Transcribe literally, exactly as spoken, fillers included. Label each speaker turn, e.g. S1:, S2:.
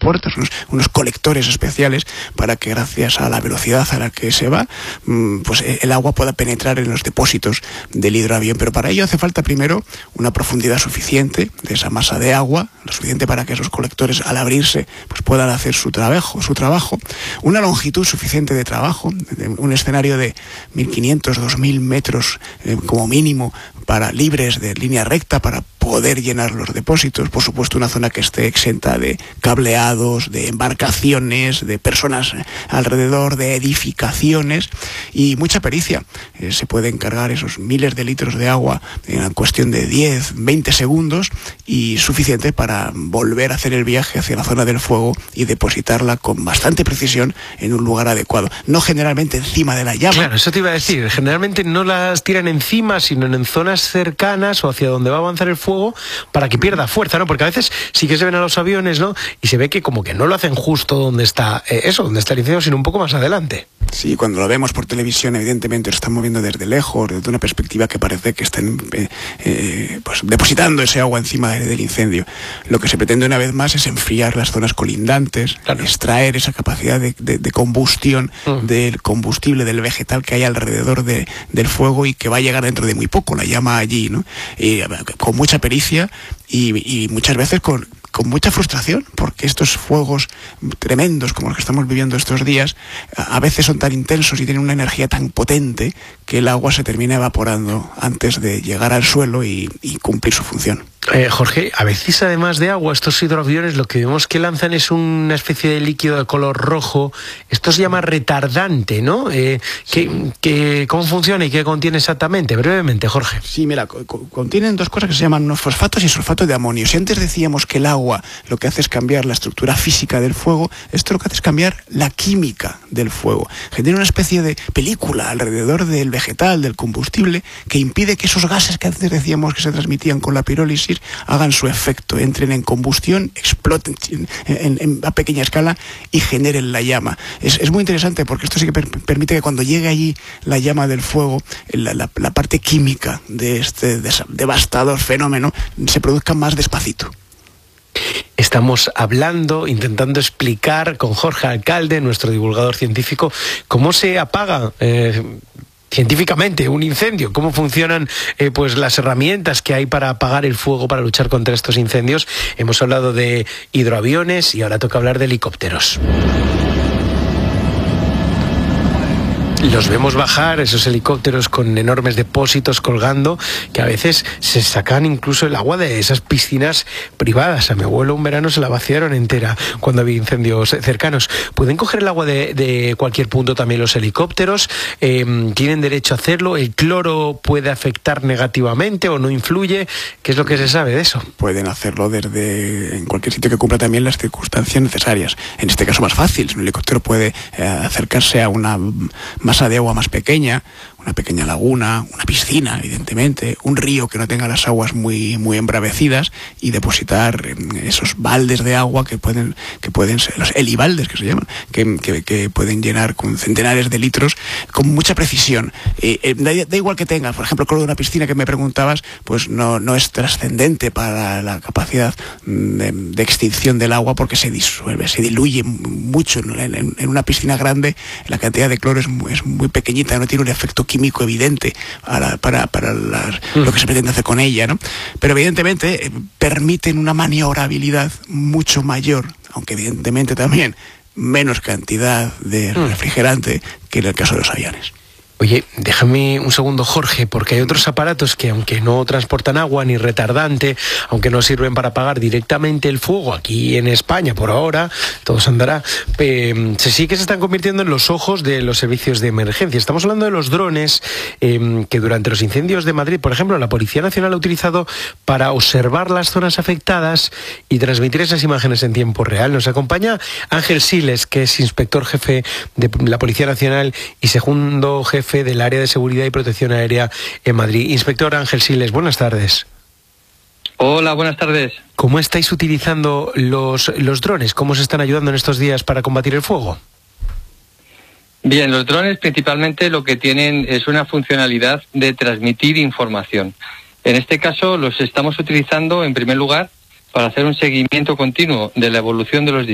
S1: compuertas, unos, unos colectores especiales para que gracias a la velocidad a la que se va, pues el agua pueda penetrar en los depósitos del hidroavión. Pero para ello hace falta primero una profundidad suficiente de esa masa de agua, lo suficiente para que esos colectores al abrirse pues puedan hacer su trabajo, su trabajo, una longitud suficiente de trabajo, un escenario de mil quinientos, dos mil metros eh, como mínimo, para libres de línea recta para poder llenar los depósitos. Por supuesto, una zona que esté exenta de cableados, de embarcaciones, de personas alrededor, de edificaciones y mucha pericia. Eh, se pueden cargar esos miles de litros de agua en cuestión de diez, veinte segundos y suficiente para volver a hacer el viaje hacia la zona del fuego y depositarla con bastante precisión en un lugar adecuado. No generalmente encima de la llama.
S2: Claro, eso te iba a decir. Generalmente no las tiran encima, sino en zonas cercanas o hacia donde va a avanzar el fuego para que pierda fuerza, ¿no? Porque a veces sí que se ven a los aviones, ¿no? Y se ve que como que no lo hacen justo donde está eh, eso, donde está el incendio, sino un poco más adelante.
S1: Sí, cuando lo vemos por televisión, evidentemente lo están moviendo desde lejos, desde una perspectiva que parece que están eh, eh, pues depositando ese agua encima del incendio. Lo que se pretende una vez más es enfriar las zonas colindantes, claro, extraer esa capacidad de, de, de combustión mm. del combustible, del vegetal que hay alrededor de, del fuego y que va a llegar dentro de muy poco, la llama allí, ¿no? Y, con mucha pericia y, y muchas veces con... con mucha frustración, porque estos fuegos tremendos como los que estamos viviendo estos días, a veces son tan intensos y tienen una energía tan potente que el agua se termina evaporando antes de llegar al suelo y, y cumplir su función.
S2: Eh, Jorge, a veces además de agua, estos hidroaviones lo que vemos que lanzan es una especie de líquido de color rojo. Esto se llama retardante, ¿no? Eh, sí. ¿qué, qué, ¿Cómo funciona y qué contiene exactamente? Brevemente, Jorge.
S1: Sí, mira, co contienen dos cosas que se llaman unos fosfatos y sulfato de amonio. Si antes decíamos que el agua lo que hace es cambiar la estructura física del fuego, esto lo que hace es cambiar la química del fuego. Genera una especie de película alrededor del vegetal, del combustible, que impide que esos gases que antes decíamos que se transmitían con la pirólisis hagan su efecto, entren en combustión, exploten en, en, en, a pequeña escala y generen la llama. Es, es muy interesante porque esto sí que per permite que cuando llegue allí la llama del fuego, la, la, la parte química de este devastador fenómeno se produzca más despacito.
S2: Estamos hablando, intentando explicar con Jorge Alcalde, nuestro divulgador científico, cómo se apaga eh, científicamente un incendio, cómo funcionan eh, pues las herramientas que hay para apagar el fuego, para luchar contra estos incendios. Hemos hablado de hidroaviones y ahora toca hablar de helicópteros. Los vemos bajar, esos helicópteros con enormes depósitos colgando, que a veces se sacan incluso el agua de esas piscinas privadas. A mi abuelo un verano se la vaciaron entera cuando había incendios cercanos. ¿Pueden coger el agua de, de cualquier punto también los helicópteros? Eh, ¿Tienen derecho a hacerlo? ¿El cloro puede afectar negativamente o no influye? ¿Qué es lo que se sabe de eso?
S1: Pueden hacerlo desde en cualquier sitio que cumpla también las circunstancias necesarias. En este caso más fácil, un helicóptero puede eh, acercarse a una masa de agua más pequeña, una pequeña laguna, una piscina, evidentemente, un río que no tenga las aguas muy, muy embravecidas y depositar esos baldes de agua que pueden, que pueden ser, los helibaldes que se llaman, que, que, que pueden llenar con centenares de litros con mucha precisión. Eh, eh, da, da igual que tenga, por ejemplo, el color de una piscina que me preguntabas, pues no, no es trascendente para la capacidad de, de extinción del agua porque se disuelve, se diluye mucho. En, en, en una piscina grande la cantidad de cloro es muy, es muy pequeñita, no tiene un efecto químico químico evidente para, para, para las, mm. lo que se pretende hacer con ella, ¿no? Pero evidentemente eh, permiten una maniobrabilidad mucho mayor, aunque evidentemente también menos cantidad de refrigerante que en el caso de los aviones.
S2: Oye, déjame un segundo, Jorge, porque hay otros aparatos que, aunque no transportan agua ni retardante, aunque no sirven para apagar directamente el fuego, aquí en España, por ahora, todo se andará, eh, se sí que se están convirtiendo en los ojos de los servicios de emergencia. Estamos hablando de los drones eh, que durante los incendios de Madrid, por ejemplo, la Policía Nacional ha utilizado para observar las zonas afectadas y transmitir esas imágenes en tiempo real. Nos acompaña Ángel Siles, que es inspector jefe de la Policía Nacional y segundo jefe del área de seguridad y protección aérea en Madrid. Inspector Ángel Siles, buenas tardes.
S3: Hola, buenas tardes.
S2: ¿Cómo estáis utilizando los, los drones? ¿Cómo se están ayudando en estos días para combatir el fuego?
S3: Bien, los drones principalmente lo que tienen es una funcionalidad de transmitir información. En este caso los estamos utilizando en primer lugar para hacer un seguimiento continuo de la evolución de los